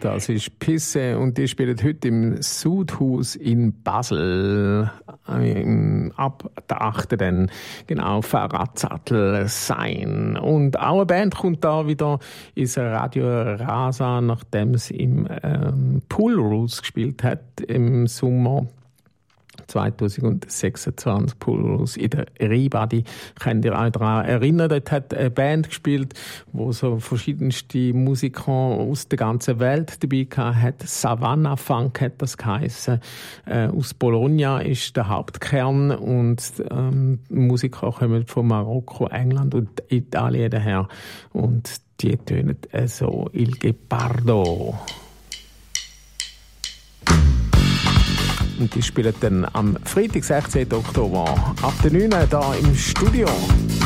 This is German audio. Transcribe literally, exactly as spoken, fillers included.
Das ist Pisse und die spielen heute im Sudhaus in Basel. Ab der achten dann genau Fahrradsattel sein. Und auch eine Band kommt da wieder ins Radio Rasa, nachdem es im ähm, Pool Rules gespielt hat im Sommer zwanzig sechsundzwanzig. Pulse in der Ribadi. Könnt ihr euch daran erinnern, dort hat eine Band gespielt, wo so verschiedenste Musiker aus der ganzen Welt dabei hat. Savannah Funk hat das geheissen. Äh, aus Bologna ist der Hauptkern und ähm, Musiker kommen von Marokko, England und Italien daher. Und die tönen so Il Gepardo. Und die spielen dann am Freitag, sechzehnten Oktober ab der neun Uhr hier im Studio.